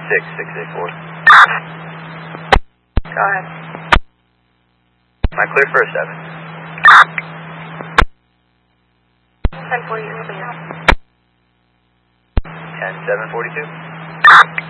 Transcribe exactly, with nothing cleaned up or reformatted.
six six eight four. Go ahead. Am I clear for a seven? ten forty-two, clear. ten seven forty-two?